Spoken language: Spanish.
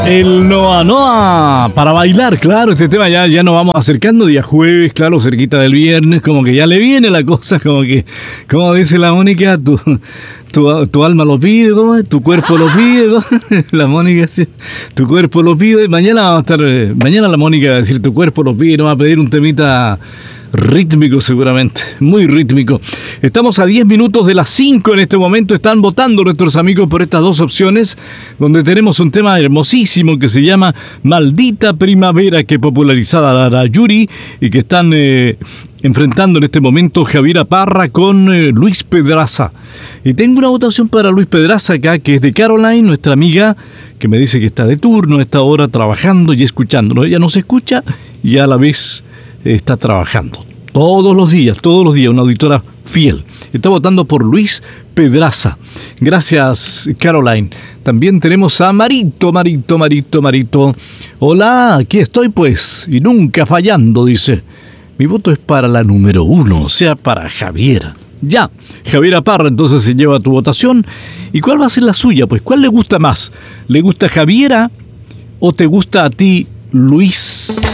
El Noa Noa para bailar, claro, este tema ya nos vamos acercando, día jueves, claro, cerquita del viernes, como que ya le viene la cosa, como que, como dice la Mónica, tu alma lo pide, ¿cómo es? Tu cuerpo lo pide, ¿cómo es? La Mónica, sí, tu cuerpo lo pide, mañana la Mónica va a decir tu cuerpo lo pide, nos va a pedir un temita rítmico seguramente, muy rítmico. Estamos a 10 minutos de las 5 en este momento. Están votando nuestros amigos por estas dos opciones, donde tenemos un tema hermosísimo que se llama Maldita Primavera, que popularizada la Yuri y que están enfrentando en este momento Javiera Parra con Luis Pedraza. Y tengo una votación para Luis Pedraza acá, que es de Caroline, nuestra amiga, que me dice que está de turno a esta hora trabajando y escuchándonos. Ella nos escucha y a la vez está trabajando todos los días, una auditora fiel. Está votando por Luis Pedraza. Gracias, Caroline. También tenemos a Marito. Hola, aquí estoy pues, y nunca fallando, dice. Mi voto es para la número 1, o sea, para Javiera. Ya, Javiera Parra entonces se lleva tu votación. ¿Y cuál va a ser la suya? Pues, ¿cuál le gusta más? ¿Le gusta Javiera o te gusta a ti, Luis?